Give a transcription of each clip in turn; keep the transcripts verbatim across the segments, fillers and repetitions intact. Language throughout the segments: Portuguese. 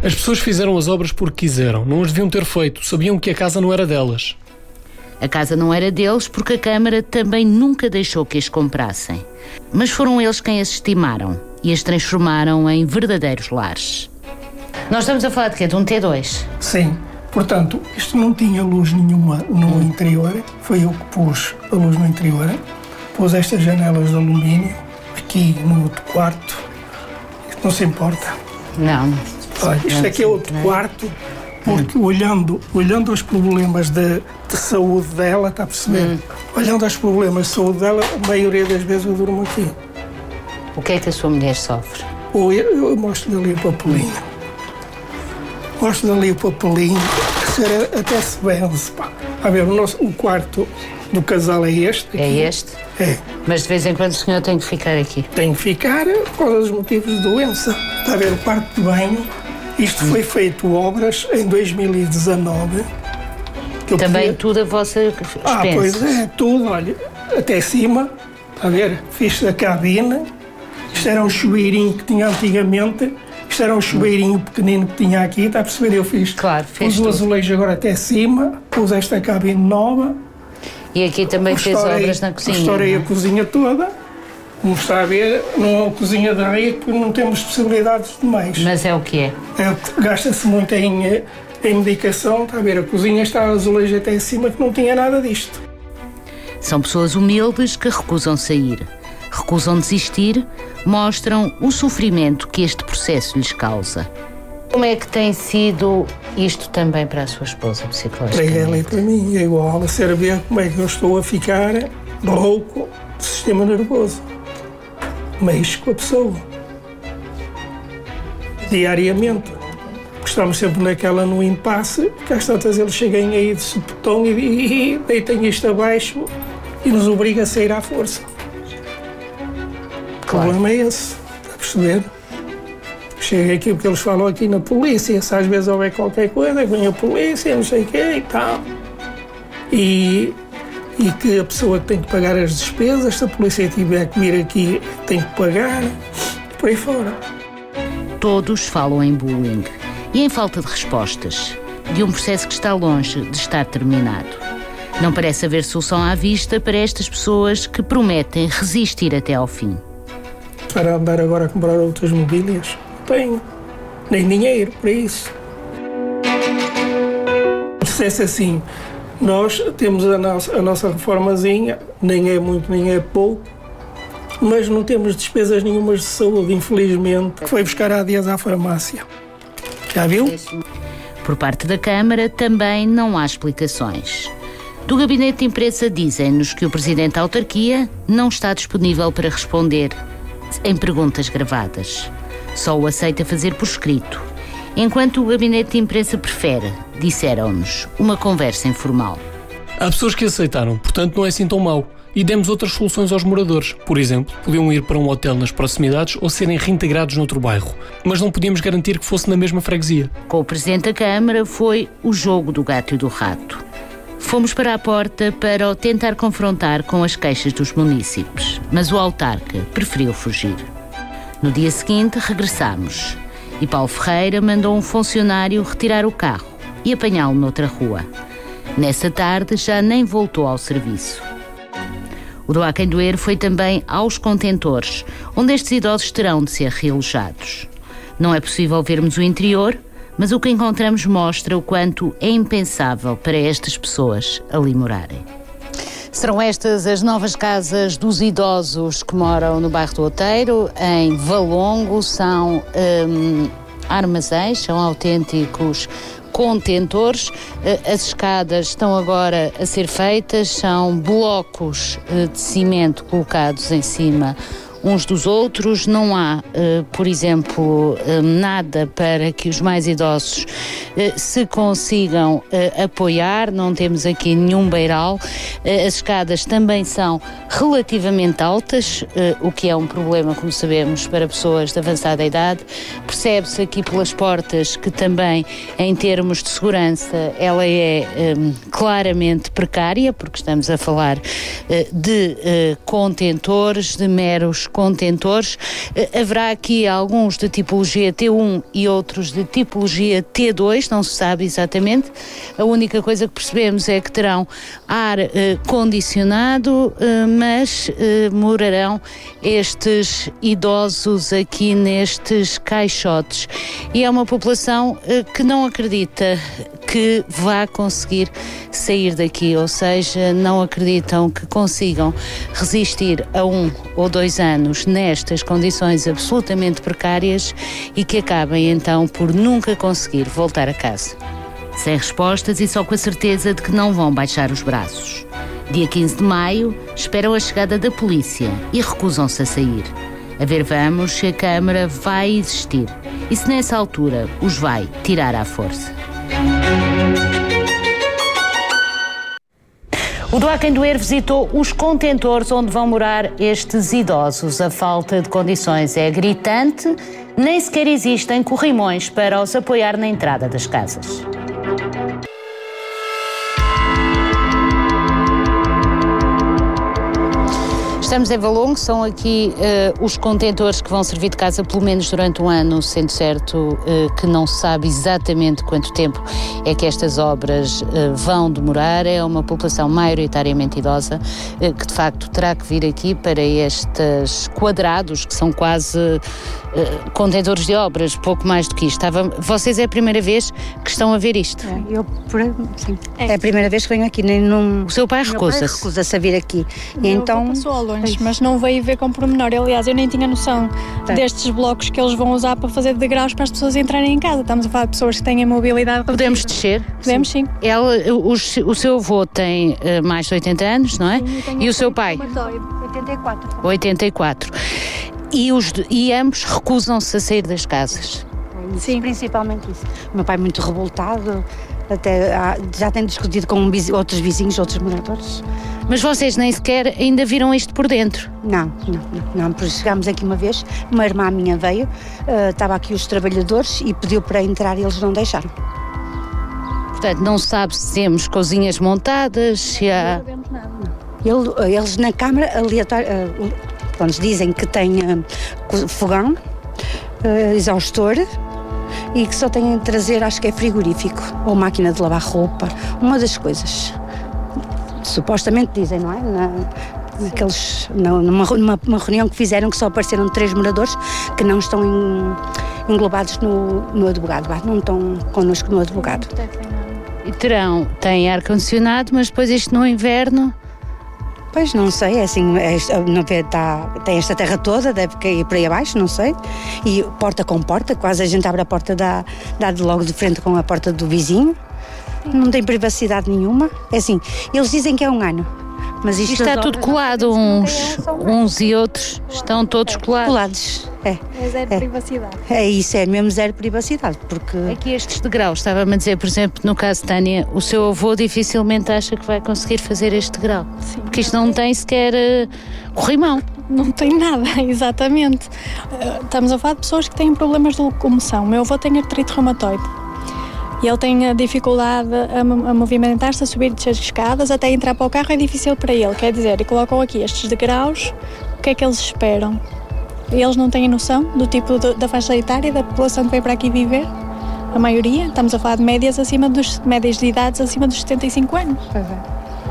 As pessoas fizeram as obras porque quiseram, não as deviam ter feito, sabiam que a casa não era delas. A casa não era deles porque a Câmara também nunca deixou que as comprassem. Mas foram eles quem as estimaram e as transformaram em verdadeiros lares. Nós estamos a falar de quê? De um T dois? Sim. Portanto, isto não tinha luz nenhuma no hum. interior. Foi eu que pus a luz no interior. Pus estas janelas de alumínio aqui no outro quarto. Isto não se importa. Não. Olha, isto aqui é outro quarto, porque hum. olhando, olhando os problemas de, de saúde dela, está a perceber? Hum. Olhando os problemas de saúde dela, a maioria das vezes eu durmo aqui. O que é que a sua mulher sofre? Ou eu, eu mostro ali o papelinho. Mostro ali o papelinho, a senhora até se vence, pá. A ver, o, nosso, o quarto do casal é este. Aqui. É este? É. Mas de vez em quando o senhor tem que ficar aqui? Tem que ficar por causa dos motivos de doença. Está a ver, o quarto de banho, isto hum. foi feito obras em dois mil e dezanove. Que Também podia... tudo a vossa expensa? Ah, pois é, tudo, olha, até cima, está a ver, fiz a cabine, isto era um chuveirinho que tinha antigamente. Isto era um chuveirinho pequenino que tinha aqui, está a perceber? Eu fiz. Claro, fez pus o azulejo agora até cima, pus esta cabine nova. E aqui também fez obras na cozinha. Restaurei a cozinha toda. Como está a ver, não é uma cozinha de areia, porque não temos possibilidades de mais. Mas é o que é? É, gasta-se muito em, em medicação, está a ver? A cozinha está azulejo até cima, que não tinha nada disto. São pessoas humildes que recusam sair. Recusam desistir, mostram o sofrimento que este processo lhes causa. Como é que tem sido isto também para a sua esposa, psicologicamente? Para ela e para mim, é igual a saber como é que eu estou a ficar rouco de sistema nervoso. Mexo com a pessoa. Diariamente. Estamos sempre naquela no impasse, que às tantas eles cheguem aí de supetão e, e, e deitem isto abaixo e nos obriga a sair à força. Claro. O problema é esse, está a perceber? Chega aqui porque eles falam aqui na polícia, se às vezes houver qualquer coisa, vem a polícia, não sei o quê e tal. E, e que a pessoa tem que pagar as despesas, se a polícia tiver que vir aqui, tem que pagar, por aí fora. Todos falam em bullying e em falta de respostas, de um processo que está longe de estar terminado. Não parece haver solução à vista para estas pessoas que prometem resistir até ao fim. Para andar agora a comprar outras mobílias, não tenho nem dinheiro para isso. Se dissesse assim, nós temos a nossa, a nossa reformazinha, nem é muito, nem é pouco, mas não temos despesas nenhumas de saúde, infelizmente. Foi buscar há dias à farmácia. Já viu? Por parte da Câmara também não há explicações. Do gabinete de imprensa dizem-nos que o presidente da autarquia não está disponível para responder em perguntas gravadas. Só o aceita fazer por escrito. Enquanto o gabinete de imprensa prefere, disseram-nos, uma conversa informal. Há pessoas que aceitaram, portanto não é assim tão mau. E demos outras soluções aos moradores. Por exemplo, podiam ir para um hotel nas proximidades ou serem reintegrados noutro bairro. Mas não podíamos garantir que fosse na mesma freguesia. Com o presidente da Câmara foi o jogo do gato e do rato. Fomos para a porta para o tentar confrontar com as queixas dos munícipes, mas o autarca preferiu fugir. No dia seguinte regressámos e Paulo Ferreira mandou um funcionário retirar o carro e apanhá-lo noutra rua. Nessa tarde já nem voltou ao serviço. O do Há Quem Doer foi também aos contentores, onde estes idosos terão de ser realojados. Não é possível vermos o interior, mas o que encontramos mostra o quanto é impensável para estas pessoas ali morarem. Serão estas as novas casas dos idosos que moram no bairro do Outeiro, em Valongo. São hum, armazéns, são autênticos contentores. As escadas estão agora a ser feitas, são blocos de cimento colocados em cima uns dos outros. Não há, por exemplo, nada para que os mais idosos se consigam apoiar, não temos aqui nenhum beiral. As escadas também são relativamente altas, o que é um problema, como sabemos, para pessoas de avançada idade. Percebe-se aqui pelas portas que também, em termos de segurança, ela é um, claramente precária, porque estamos a falar uh, de uh, contentores, de meros contentores. Haverá aqui alguns de tipologia T um e outros de tipologia T dois, não se sabe exatamente. A única coisa que percebemos é que terão ar eh, condicionado, eh, mas eh, morarão estes idosos aqui nestes caixotes. E é uma população eh, que não acredita que vá conseguir sair daqui, ou seja, não acreditam que consigam resistir a um ou dois anos nestas condições absolutamente precárias e que acabem então por nunca conseguir voltar a casa. Sem respostas e só com a certeza de que não vão baixar os braços. Dia quinze de maio, esperam a chegada da polícia e recusam-se a sair. A ver vamos se a Câmara vai existir e se nessa altura os vai tirar à força. O Doá Quem Doer visitou os contentores onde vão morar estes idosos. A falta de condições é gritante, nem sequer existem corrimões para os apoiar na entrada das casas. Estamos em Valongo, são aqui uh, os contentores que vão servir de casa pelo menos durante um ano, sendo certo uh, que não se sabe exatamente quanto tempo é que estas obras uh, vão demorar. É uma população maioritariamente idosa uh, que de facto terá que vir aqui para estes quadrados, que são quase uh, contentores de obras, pouco mais do que isto. Estava, vocês é a primeira vez que estão a ver isto? É, eu, sim. É. é a primeira vez que venho aqui, nem num... O seu pai recusa-se? recusa-se a vir aqui. E então... passou ao longe. Mas não veio ver com pormenor. Aliás, eu nem tinha noção é. destes blocos que eles vão usar para fazer degraus para as pessoas entrarem em casa. Estamos a falar de pessoas que têm a mobilidade. Podemos descer? Podemos, sim. sim. Ela, o, o seu avô tem uh, mais de oitenta anos, não é? Sim, e o seu pai? oitenta e quatro. oitenta e quatro. E, os, e ambos recusam-se a sair das casas? Sim. Principalmente isso. O meu pai é muito revoltado, até há, já tem discutido com um, outros vizinhos, outros moradores. Mas vocês nem sequer ainda viram isto por dentro? Não, não, não, não, porque chegámos aqui uma vez, uma irmã minha veio, uh, estava aqui os trabalhadores e pediu para entrar e eles não deixaram. Portanto, não se sabe se temos cozinhas montadas, se há... Não sabemos nada. Ele, eles na Câmara aleatório, uh, eles dizem que tem uh, fogão, uh, exaustor, e que só têm de trazer, acho que é frigorífico, ou máquina de lavar roupa, uma das coisas. Supostamente dizem, não é? Na, naqueles, numa, numa, numa reunião que fizeram, que só apareceram três moradores que não estão em, englobados no, no advogado, não estão connosco no advogado. E terão, têm ar-condicionado, mas depois isto no inverno... Pois, não sei, é assim, é, não vê, tá, tem esta terra toda, deve cair por aí abaixo, não sei, e porta com porta, quase a gente abre a porta, dá, dá de logo de frente com a porta do vizinho, não tem privacidade nenhuma, é assim, eles dizem que é um ano, mas isto... Isto está tudo colado, uns, uns e outros estão todos colados. Colados, é. É zero é. privacidade. É isso, é mesmo zero privacidade, porque... Aqui estes degraus, estava-me a dizer, por exemplo, no caso de Tânia, o seu avô dificilmente acha que vai conseguir fazer este degrau. Sim. Porque isto não tem sequer uh, corrimão. Não tem nada, exatamente. Uh, estamos a falar de pessoas que têm problemas de locomoção. O meu avô tem artrite reumatoide. E ele tem a dificuldade a, a movimentar-se, a subir e descer as escadas, até entrar para o carro é difícil para ele. Quer dizer, e colocam aqui estes degraus, o que é que eles esperam? Eles não têm noção do tipo de, da faixa etária da população que vem para aqui viver? A maioria, estamos a falar de médias, acima dos, médias de idades acima dos setenta e cinco anos. Pois é.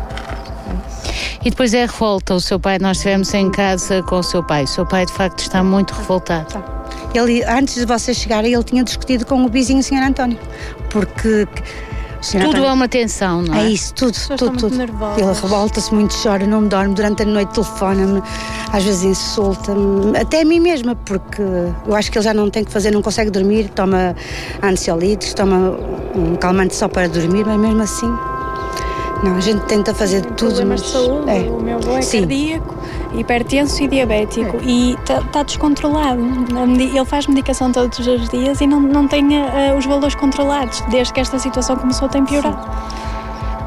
E depois é a revolta. O seu pai, nós estivemos em casa com o seu pai. O seu pai, de facto, está muito revoltado. Ele, antes de vocês chegarem, ele tinha discutido com o vizinho, o senhor António, porque... Tudo António, é uma tensão, não é? É isso, tudo, tudo, tudo. Ele revolta-se muito, chora, não me dorme, durante a noite telefona-me, às vezes insulta-me, até a mim mesma, porque eu acho que ele já não tem que fazer, não consegue dormir, toma ansiolíticos, toma um calmante só para dormir, mas mesmo assim... Não, a gente tenta fazer tem tudo, problemas mas... de saúde, é. O meu avô é Sim. cardíaco, hipertenso e diabético, é. E está tá descontrolado. Ele faz medicação todos os dias e não, não tem uh, os valores controlados, desde que esta situação começou a ter piorado.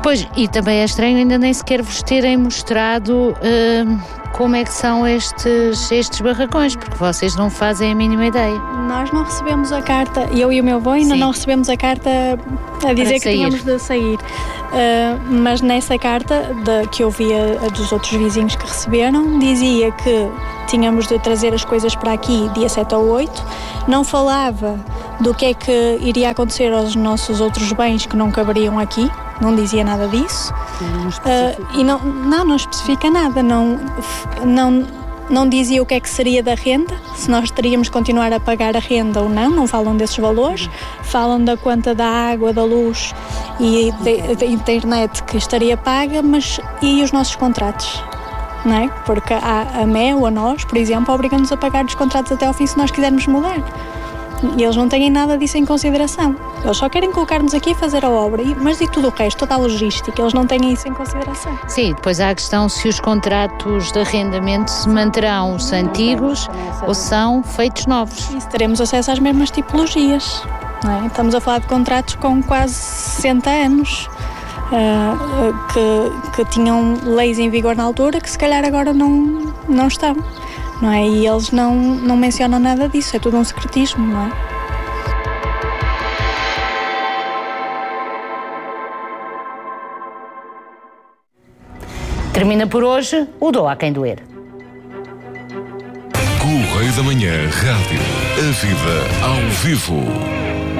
Pois, e também é estranho ainda nem sequer vos terem mostrado uh, como é que são estes, estes barracões, porque vocês não fazem a mínima ideia. Nós não recebemos a carta, eu e o meu avô ainda Sim. não recebemos a carta a dizer que tínhamos de sair. Uh, mas nessa carta de, que eu via dos outros vizinhos que receberam, dizia que tínhamos de trazer as coisas para aqui dia sete ou oito, não falava do que é que iria acontecer aos nossos outros bens que não caberiam aqui, não dizia nada disso. Não uh, e não, não, não especifica nada, não, não, não dizia o que é que seria da renda, se nós teríamos de continuar a pagar a renda ou não, não falam desses valores, falam da conta da água, da luz e da internet que estaria paga, mas e os nossos contratos? Não é? Porque a, a M E ou a nós, por exemplo, obrigam-nos a pagar os contratos até ao fim se nós quisermos mudar. E eles não têm nada disso em consideração. Eles só querem colocar-nos aqui e fazer a obra, mas e tudo o resto, toda a logística, eles não têm isso em consideração. Sim, depois há a questão se os contratos de arrendamento se manterão os antigos ou são feitos novos. E se teremos acesso às mesmas tipologias. Não é? Estamos a falar de contratos com quase sessenta anos, uh, que, que tinham leis em vigor na altura que se calhar agora não, não estão. Não é? E eles não, não mencionam nada disso, é tudo um secretismo, não é? Termina por hoje o Dou a Quem Doer. Correio da Manhã Rádio. A vida ao vivo.